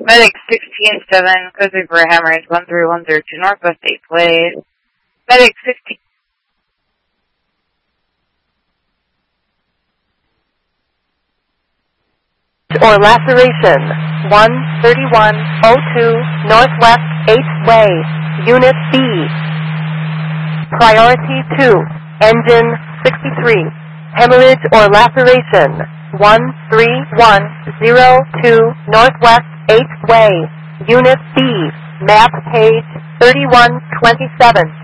Medic 16-7, closing for a hemorrhage 1310 to Northwest 8th Way. Medic 16. Or laceration 13102 Northwest 8th Way, Unit B. Priority 2, Engine 63. Hemorrhage or laceration 13102 Northwest 8th Way, Unit B. Map page 3127.